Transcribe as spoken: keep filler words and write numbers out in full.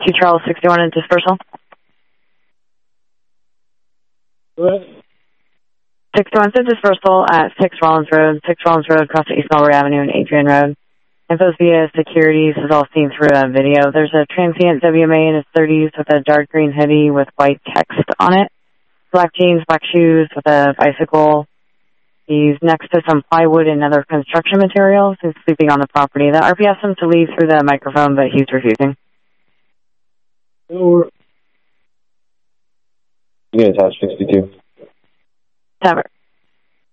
two Charles sixty-one in dispersal. What? sixty-one to dispersal at six Rollins Road, six Rollins Road, across to East Mulberry Avenue and Adrian Road. Infos via securities is all seen through a video. There's a transient W M A in his thirties with a dark green hoodie with white text on it. Black jeans, black shoes with a bicycle. He's next to some plywood and other construction materials. He's sleeping on the property. The R P asked him to leave through the microphone, but he's refusing. Or... You guys have sixty-two. Sever.